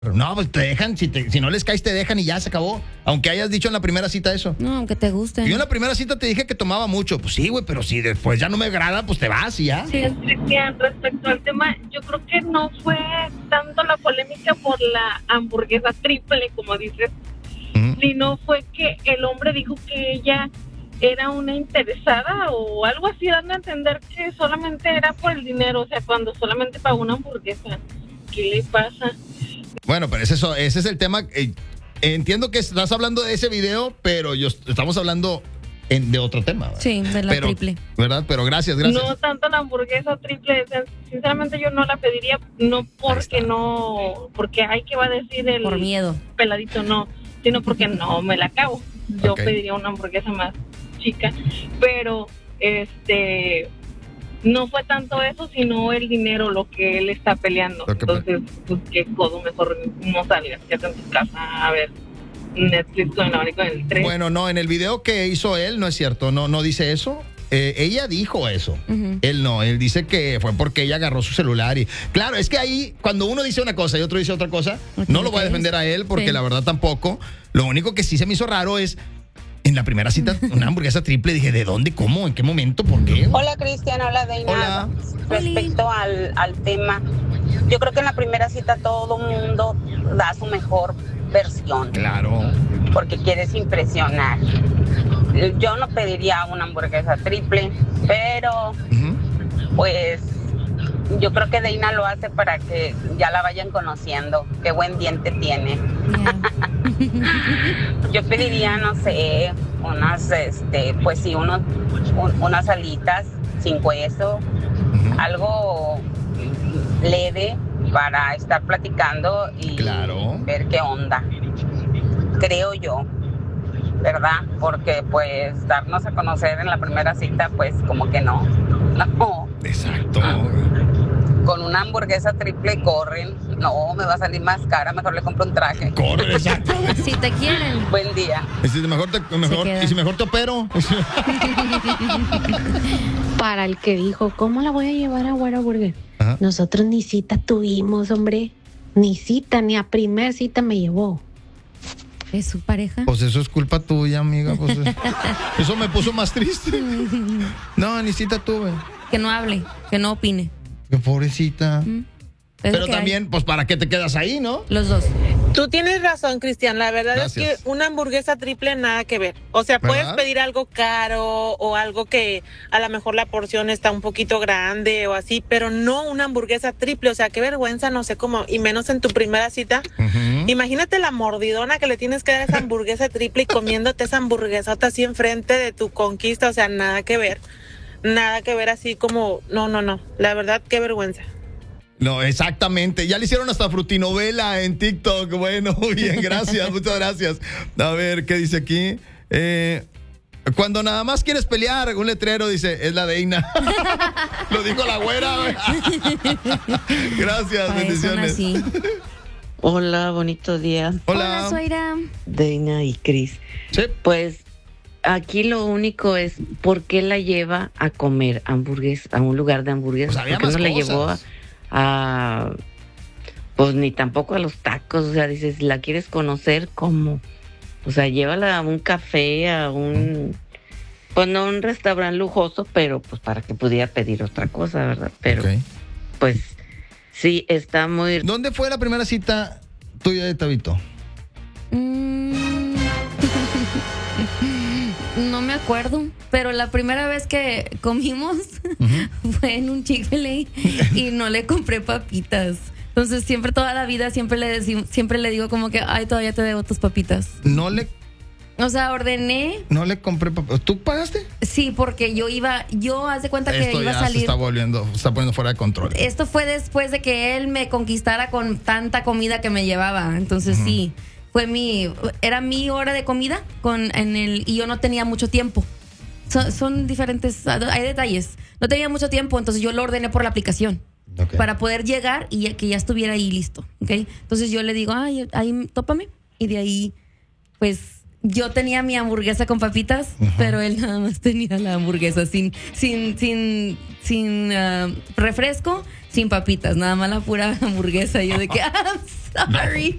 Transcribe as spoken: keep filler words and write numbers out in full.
No, pues te dejan, si, te, si no les caes te dejan y ya se acabó. Aunque hayas dicho en la primera cita eso. No, aunque te guste. Yo en la primera cita te dije que tomaba mucho. Pues sí, güey, pero si después ya no me agrada, pues te vas y ya. Sí, Cristian, respecto al tema, yo creo que no fue tanto la polémica por la hamburguesa triple, como dices, uh-huh. sino fue que el hombre dijo que ella era una interesada o algo así, dando a entender que solamente era por el dinero, o sea, cuando solamente pagó una hamburguesa. ¿Qué le pasa? Bueno, pero ese, ese es el tema. Eh, entiendo que estás hablando de ese video, pero yo estamos hablando en, de otro tema, ¿verdad? Sí, de la pero, triple. ¿Verdad? Pero gracias, gracias. No tanto la hamburguesa triple, sinceramente yo no la pediría, no porque no, porque hay que va a decir el por miedo peladito, no, sino porque no me la acabo. Yo okay. pediría una hamburguesa más chica, pero este no fue tanto eso, sino el dinero lo que él está peleando. Okay, entonces, pues qué codo, mejor no salgas, quédate en tu casa a ver Netflix con el abanico en el tren. Bueno, no, en el video que hizo él no es cierto, no, no dice eso. Eh, ella dijo eso, uh-huh. él no, él dice que fue porque ella agarró su celular y claro, es que ahí cuando uno dice una cosa y otro dice otra cosa, okay, no lo voy a defender a él porque sí. la verdad tampoco. Lo único que sí se me hizo raro es en la primera cita, una hamburguesa triple, dije, ¿de dónde? ¿Cómo? ¿En qué momento? ¿Por qué? Hola, Cristian, hola, Deina. Hola. Respecto al, al tema, yo creo que en la primera cita todo mundo da su mejor versión. Claro. Porque quieres impresionar. Yo no pediría una hamburguesa triple, pero uh-huh. pues yo creo que Deina lo hace para que ya la vayan conociendo. Qué buen diente tiene. Yeah. Yo pediría, no sé, unas, este, pues sí, unos, un, unas alitas sin hueso, uh-huh. algo leve para estar platicando y claro. ver qué onda. Creo yo, ¿verdad? Porque pues darnos a conocer en la primera cita, pues como que no. No. Exacto. Ah. Con una hamburguesa triple corren. No, me va a salir más cara, mejor le compro un traje. Corre, exacto. Si te quieren. Buen día. Y si mejor te, mejor, y si mejor te opero. Para el que dijo, ¿cómo la voy a llevar a Whataburger? Ajá. Nosotros ni cita tuvimos, hombre. Ni cita, ni a primer cita me llevó. ¿Es su pareja? Pues eso es culpa tuya, amiga. Pues eso me puso más triste. No, ni cita tuve. Que no hable, que no opine. Qué pobrecita. Mm. Pero, Pero también, hay. Pues, ¿para qué te quedas ahí, no? Los dos. Tú tienes razón, Cristian. La verdad Gracias. es que una hamburguesa triple nada que ver. O sea, puedes ¿verdad? pedir algo caro o algo que a lo mejor la porción está un poquito grande o así, pero no una hamburguesa triple. O sea, qué vergüenza, no sé cómo, y menos en tu primera cita. Uh-huh. Imagínate la mordidona que le tienes que dar a esa hamburguesa triple y comiéndote esa hamburguesota así enfrente de tu conquista. O sea, nada que ver. Nada que ver así como, no, no, no. La verdad, qué vergüenza. No, exactamente. Ya le hicieron hasta frutinovela en TikTok. Bueno, muy bien, gracias, muchas gracias. A ver, ¿qué dice aquí? Eh, cuando nada más quieres pelear, un letrero dice, es la Deina. Lo dijo la güera. Gracias, para bendiciones. Así. Hola, bonitos días. Hola, Hola Zoira. Deina y Cris. Sí. Pues aquí lo único es por qué la lleva a comer hamburguesas, a un lugar de hamburguesas. Pues había ¿Por qué más no la cosas. llevó a, a, pues ni tampoco a los tacos? O sea, dices, si la quieres conocer, ¿cómo? O sea, llévala a un café, a un, pues no un restaurante lujoso, pero pues para que pudiera pedir otra cosa, ¿verdad? Pero okay. Pues sí, está muy... ¿Dónde fue la primera cita tuya de Tabito? Mm. No me acuerdo, pero la primera vez que comimos uh-huh. fue en un Chick-fil-A y no le compré papitas. Entonces siempre, toda la vida, siempre le, dec- siempre le digo como que, ay, todavía te debo tus papitas. No le... O sea, ordené. No le compré papitas. ¿Tú pagaste? Sí, porque yo iba, yo haz de cuenta que Esto iba ya a salir. Se está volviendo, se está poniendo fuera de control. Esto fue después de que él me conquistara con tanta comida que me llevaba. Entonces uh-huh. sí. Fue mi, era mi hora de comida con en el y yo no tenía mucho tiempo. Son, son diferentes, hay detalles. No tenía mucho tiempo, entonces yo lo ordené por la aplicación okay. para poder llegar y ya, que ya estuviera ahí listo, ¿okay? Entonces yo le digo, ay, ahí tópame y de ahí, pues yo tenía mi hamburguesa con papitas, uh-huh. pero él nada más tenía la hamburguesa sin, sin, sin, sin uh, refresco, sin papitas, nada más la pura hamburguesa. Y yo de que, I'm sorry.